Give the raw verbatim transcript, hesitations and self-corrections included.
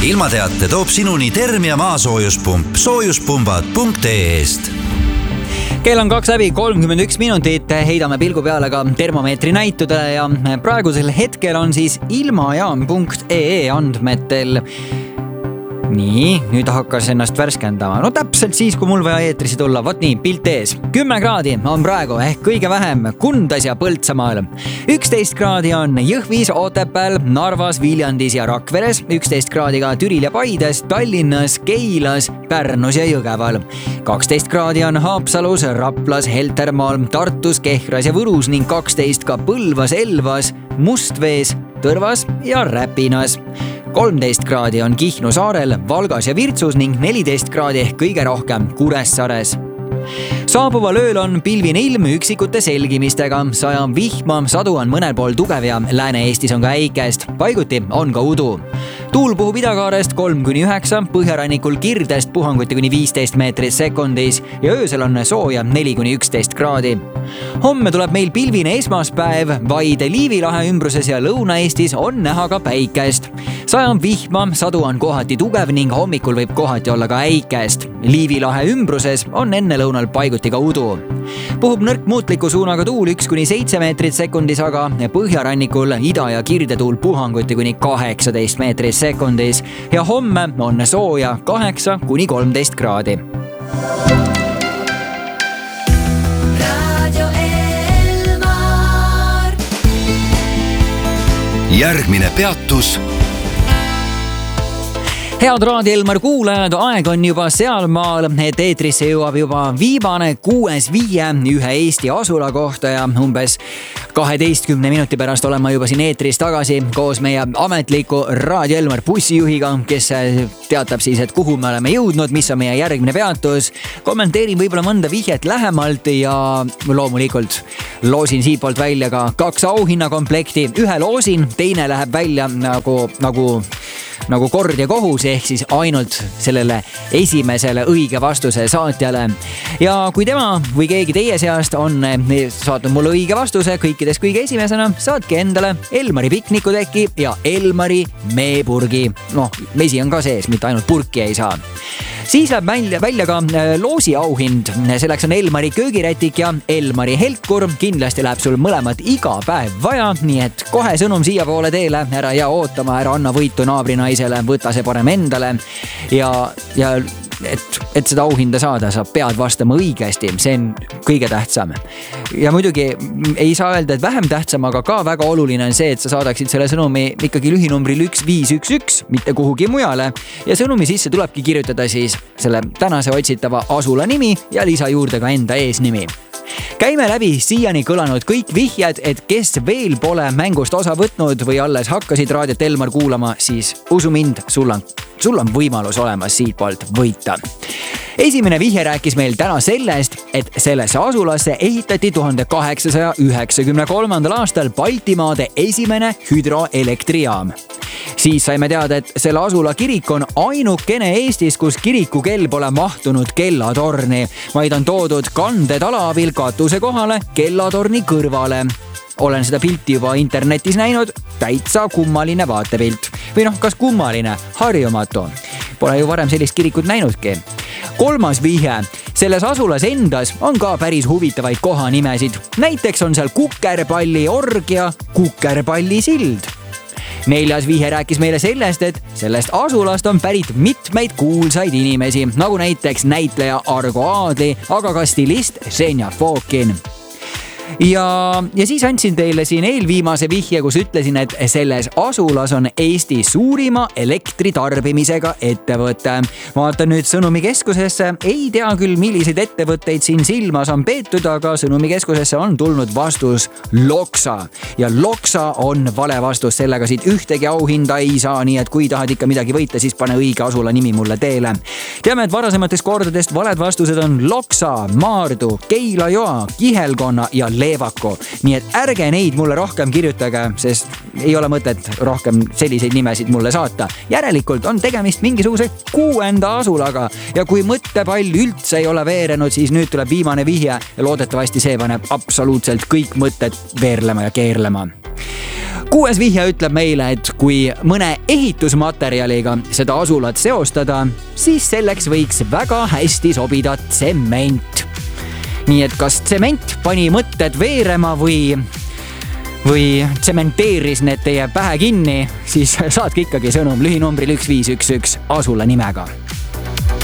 ilmateate toob sinuni Termia maasoojuspump soojuspumbad punkt ee-st. Kell on kaks läbi kolmkümmend üks minutit, heidame pilgu peale ka termomeetri näitudele ja praegusel hetkel on siis ilmajaam punkt ee andmetel. Nii, nüüd hakkas ennast värskendama. No täpselt siis, kui mul vaja eetrisse tulla. Vot nii, pilt ees. kümme kraadi on praegu ehk kõige vähem Kundas ja Põltsamaal. üksteist kraadi on Jõhvis, Otepääl, Narvas, Viljandis ja Rakveres. üksteist kraadi ka Türil ja Paides, Tallinnas, Keilas, Pärnus ja Jõgeval. kaksteist kraadi on Haapsalus, Raplas, Heltermaal, Tartus, Kehras ja Võrus ning kaksteist ka Põlvas, Elvas, Mustvees, Tõrvas ja Räpinas. kolmteist kraadi on Kihnu saarel, Valgas ja Virtsus ning neliteist kraadi ehk kõige rohkem Kuressaares. Saabuval ööl on pilvine ilm üksikute selgimistega, sajab vihma, sadu on mõnel pool tugev ja Lääne-Eestis on ka äikest, paiguti on ka udu. Tuul puhub idakaarest kolm kuni üheksa, põhjarannikul Kirdest puhanguti kuni viisteist meetrit sekundis ja öösel on sooja neli kuni üksteist kraadi. Homme tuleb meil pilvine esmaspäev, vaid Liivi lahe ümbruses ja Lõuna-Eestis on näha ka päikest. Sajab vihma, sadu on kohati tugev ning hommikul võib kohati olla ka äikest. Liivi lahe ümbruses on enne lõunal paiguti ka udu. Puhub nõrk muutliku suunaga tuul üks kuni seitse meetrit sekundis, aga põhjarannikul ida- ja kirdetuul puhanguti kuni kaheksateist meetrit sekundis ja homme on sooja kaheksa kuni kolmteist kraadi. Järgmine peatus. Head Raadio Elmar kuulajad, aeg on juba sealmaal, et eetrisse jõuab juba viimane kuues viie ühe Eesti asula kohta ja umbes kaheteistkümne minuti pärast olen ma juba siin eetris tagasi koos meie ametliku Raadio Elmar bussijuhiga, kes teatab siis, et kuhu me oleme jõudnud, mis on meie järgmine peatus. Kommenteerin võib-olla mõnda vihjet lähemalt ja loomulikult loosin siit poolt välja ka kaks auhinnakomplekti. Ühe loosin, teine läheb välja nagu, nagu nagu kord ja kohus, ehk siis ainult sellele esimesele õige vastuse saatjale. Ja kui tema või keegi teie seast on saatnud mulle õige vastuse kõikides kõige esimesena, saatke endale Elmari piknikuteki ja Elmari meepurgi. Noh, mesi on ka sees, mitte ainult purki ei saa. Siis läheb välja, välja ka loosi auhind. Selleks on Elmari köögirätik ja Elmari helkur. Kindlasti läheb sul mõlemat iga päev vaja, nii et kohe sõnum siia poole teele, ära jää ootama, ära anna võitu naabrinaisele, võta see parem endale ja, ja et, et seda auhinda saada, sa pead vastama õigesti, see on kõige tähtsam. Ja muidugi ei saa öelda, et vähem tähtsam, aga ka väga oluline on see, et sa saadaksid selle sõnumi ikkagi lühinumbril üks viis üks üks, mitte kuhugi mujale ja sõnumi sisse tulebki kirjutada siis selle tänase otsitava asula nimi ja lisa juurde ka enda eesnimi. Käime läbi siiani kõlanud kõik vihjed, et kes veel pole mängust osa võtnud või alles hakkasid Raadiot Elmar kuulama, siis usu mind, sul on, sul on võimalus olemas siit poolt võita. Esimene vihje rääkis meil täna sellest, et sellesse asulasse ehitati tuhande kaheksasaja üheksakümne kolmandal aastal Baltimaade esimene hüdroelektrijaam. Siis saime teada, et selle asula kirik on ainukene Eestis, kus kirikukell pole mahtunud kellatorni, vaid on toodud kandetala abil katuse kohale kellatorni kõrvale. Olen seda pilti juba internetis näinud, täitsa kummaline vaatepilt. Või noh, kas kummaline, harjumatu. Pole ju varem sellist kirikut näinudki. Kolmas vihje. Selles asulas endas on ka päris huvitavaid kohanimesid. Näiteks on seal Kukerpalli org ja Kukerpalli sild. Neljas vihje rääkis meile sellest, et sellest asulast on pärit mitmeid kuulsaid inimesi, nagu näiteks näitleja Argo Aadli, aga ka stilist Ženja Fokin. Ja, ja siis andsin teile siin eelviimase vihje, kus ütlesin, et selles asulas on Eesti suurima elektritarbimisega ettevõte. Vaatan nüüd sõnumikeskusesse, ei tea küll, milliseid ettevõtteid siin silmas on peetud, aga sõnumikeskusesse on tulnud vastus Loksa. Ja Loksa on vale vastus, sellega siit ühtegi auhinda ei saa, nii et kui tahad ikka midagi võita, siis pane õige asula nimi mulle teele. Teame, et varasematest kordadest valed vastused on Loksa, Maardu, Keila-Joa, Kihelkonna ja Leevako. Nii et ärge neid mulle rohkem kirjutage, sest ei ole mõtet rohkem selliseid nimesid mulle saata. Järelikult on tegemist mingisuguse kuuenda asulaga ja kui mõttepall üldse ei ole veerenud, siis nüüd tuleb viimane vihje ja loodetavasti see paneb absoluutselt kõik mõtted veerlema ja keerlema. kuues vihje ütleb meile, et kui mõne ehitusmaterjaliga seda asulat seostada, siis selleks võiks väga hästi sobida tsement. Nii et kas tsement pani mõtted veerema või või tsementeeris need teie pähe kinni, siis saadke ikkagi sõnum lühinumbril üks viis üks üks asula nimega.